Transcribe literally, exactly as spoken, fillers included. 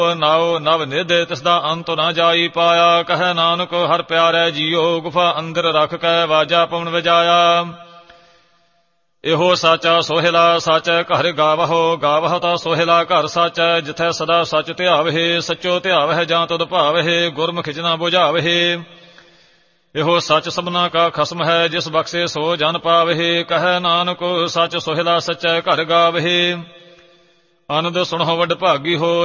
ਨਾਉ ਨਵ ਨਿਧ ਤਿਸ ਦਾ ਅੰਤ ਨਾ ਜਾਈ ਪਾਇਆ। ਕਹੈ ਨਾਨਕ ਹਰ ਪਿਆਰੈ ਜੀਉ ਗੁਫਾ ਅੰਦਰ ਰਖ ਕੈ ਵਾਜਾ ਪਵਨ ਵਜਾਇਆ। ਇਹੋ ਸਾਚਾ ਸੋਹਿਲਾ ਸਾਚੈ ਘਰ ਗਾਵਹੁ ਗਾਵਹੁ ਤਾ ਸੋਹਿਲਾ ਘਰ ਸਾਚੈ। ਜਿਥੈ ਸਦਾ ਸਚ ਧਿਆਵਹਿ ਸਚੋ ਧਿਆਵਹਿ ਜਾਂ ਤਦ ਭਾਵਹਿ ਗੁਰਮੁਖ ਨਾ ਬੁਝਾਵਹਿ। ਇਹੋ ਸੱਚ ਸਭਨਾ ਕਾ ਖਸਮ ਹੈ ਜਿਸ ਬਖਸ਼ੇ ਸੋ ਜਨ ਪਾਵਹਿ। ਕਹੈ ਨਾਨਕ ਸਚ ਸੋਹਿਲਾ ਸਚੈ ਘਰ ਗਾਵਹਿ। ਆਨੰਦ ਸੁਣਹੁ ਵੱਡ ਭਾਗੀ ਹੋ